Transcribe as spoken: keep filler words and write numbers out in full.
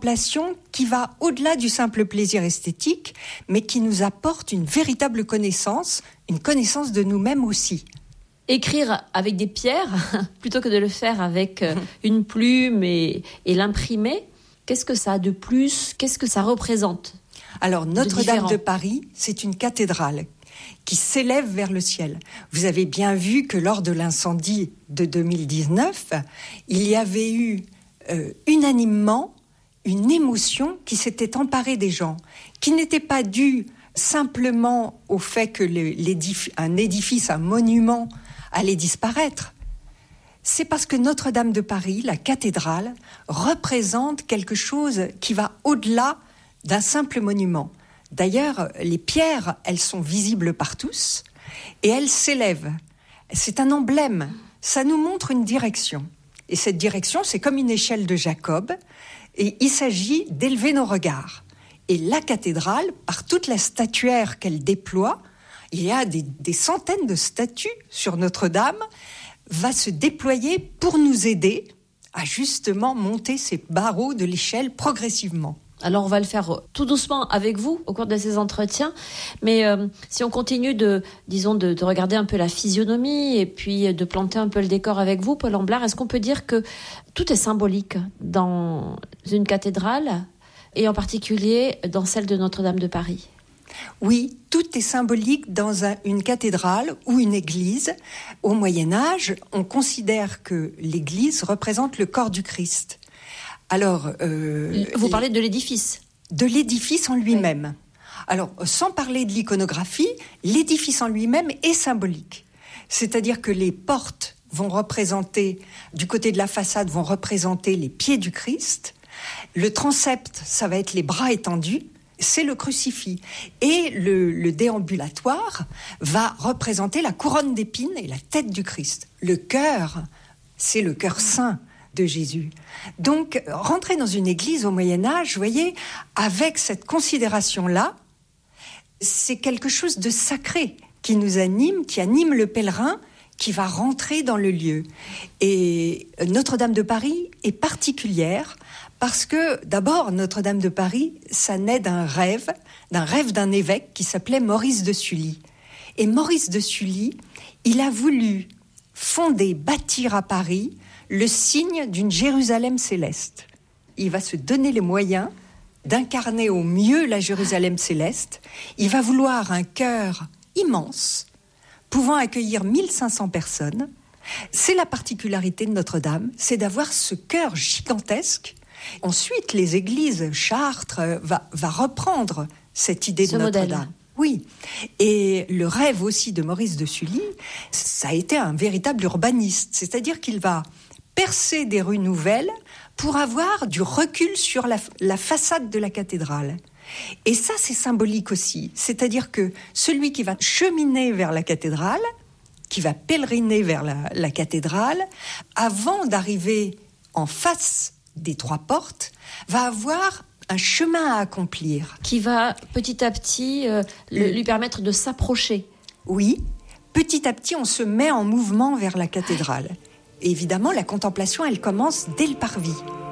contemplation qui va au-delà du simple plaisir esthétique, mais qui nous apporte une véritable connaissance, une connaissance de nous-mêmes aussi. Écrire avec des pierres, plutôt que de le faire avec une plume et, et l'imprimer, qu'est-ce que ça a de plus ? Qu'est-ce que ça représente ? Alors, Notre-Dame de Paris, c'est une cathédrale qui s'élève vers le ciel. Vous avez bien vu que lors de l'incendie de deux mille dix-neuf, il y avait eu euh, unanimement une émotion qui s'était emparée des gens, qui n'était pas due simplement au fait que le, l'édif- un édifice, un monument allait disparaître. C'est parce que Notre-Dame de Paris, la cathédrale, représente quelque chose qui va au-delà d'un simple monument. D'ailleurs, les pierres, elles sont visibles par tous et elles s'élèvent. C'est un emblème, ça nous montre une direction. Et cette direction, c'est comme une échelle de Jacob et il s'agit d'élever nos regards. Et la cathédrale, par toute la statuaire qu'elle déploie, il y a des, des centaines de statues sur Notre-Dame, va se déployer pour nous aider à justement monter ces barreaux de l'échelle progressivement. Alors on va le faire tout doucement avec vous au cours de ces entretiens, mais euh, si on continue de, disons, de, de regarder un peu la physionomie et puis de planter un peu le décor avec vous, Paul Amblard, est-ce qu'on peut dire que tout est symbolique dans une cathédrale et en particulier dans celle de Notre-Dame de Paris ? Oui, tout est symbolique dans un, une cathédrale ou une église. Au Moyen-Âge, on considère que l'église représente le corps du Christ. Alors, euh, vous parlez de l'édifice. De l'édifice en lui-même. Oui. Alors, sans parler de l'iconographie, l'édifice en lui-même est symbolique. C'est-à-dire que les portes vont représenter, du côté de la façade, vont représenter les pieds du Christ. Le transept, ça va être les bras étendus. C'est le crucifix. Et le, le déambulatoire va représenter la couronne d'épines et la tête du Christ. Le cœur, c'est le cœur saint de Jésus. Donc, rentrer dans une église au Moyen-Âge, vous voyez, avec cette considération-là, c'est quelque chose de sacré qui nous anime, qui anime le pèlerin, qui va rentrer dans le lieu. Et Notre-Dame de Paris est particulière parce que, d'abord, Notre-Dame de Paris, ça naît d'un rêve, d'un rêve d'un évêque qui s'appelait Maurice de Sully. Et Maurice de Sully, il a voulu fonder, bâtir à Paris le signe d'une Jérusalem céleste. Il va se donner les moyens d'incarner au mieux la Jérusalem céleste. Il va vouloir un chœur immense, pouvant accueillir mille cinq cents personnes. C'est la particularité de Notre-Dame, c'est d'avoir ce chœur gigantesque. Ensuite, les églises, Chartres, va, va reprendre cette idée ce de Notre-Dame. Modèle. Oui, et le rêve aussi de Maurice de Sully, ça a été un véritable urbaniste, c'est-à-dire qu'il va percer des rues nouvelles pour avoir du recul sur la, la façade de la cathédrale. Et ça, c'est symbolique aussi, c'est-à-dire que celui qui va cheminer vers la cathédrale, qui va pèleriner vers la, la cathédrale, avant d'arriver en face des trois portes, va avoir un chemin à accomplir. Qui va petit à petit euh, le, lui permettre de s'approcher. Oui, petit à petit, on se met en mouvement vers la cathédrale. Et évidemment, la contemplation, elle commence dès le parvis.